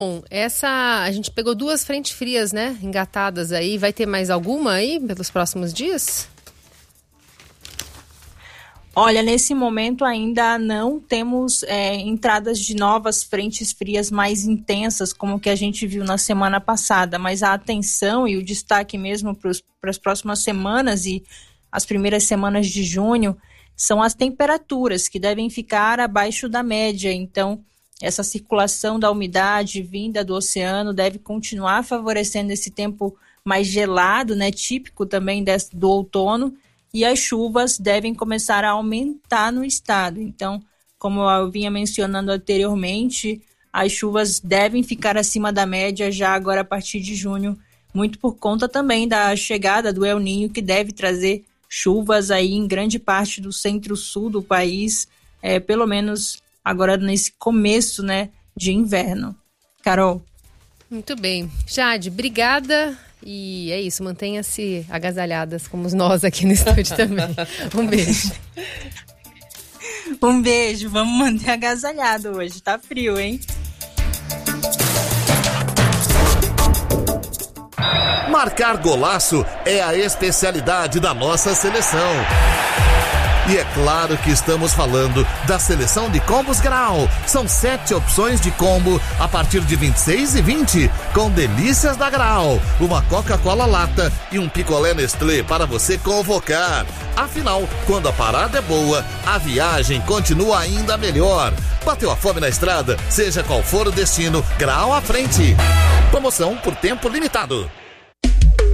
Bom, a gente pegou 2 frentes frias, né, engatadas aí. Vai ter mais alguma aí pelos próximos dias? Olha, nesse momento ainda não temos entradas de novas frentes frias mais intensas, como que a gente viu na semana passada, mas a atenção e o destaque mesmo para as próximas semanas e as primeiras semanas de junho são as temperaturas, que devem ficar abaixo da média. Então, essa circulação da umidade vinda do oceano deve continuar favorecendo esse tempo mais gelado, né, típico também do outono, e as chuvas devem começar a aumentar no estado. Então, como eu vinha mencionando anteriormente, as chuvas devem ficar acima da média já agora a partir de junho, muito por conta também da chegada do El Niño, que deve trazer chuvas aí em grande parte do centro-sul do país, pelo menos agora nesse começo, né, de inverno. Carol. Muito bem. Jade, obrigada. E é isso, mantenha-se agasalhadas como nós aqui no estúdio também. Um beijo. Um beijo, vamos manter agasalhado hoje, tá frio, hein? Marcar golaço é a especialidade da nossa seleção. E é claro que estamos falando da seleção de combos Grau. São 7 opções de combo a partir de 26 e 20, com delícias da Grau, uma Coca-Cola lata e um picolé Nestlé para você convocar. Afinal, quando a parada é boa, a viagem continua ainda melhor. Bateu a fome na estrada? Seja qual for o destino, Grau à frente. Promoção por tempo limitado.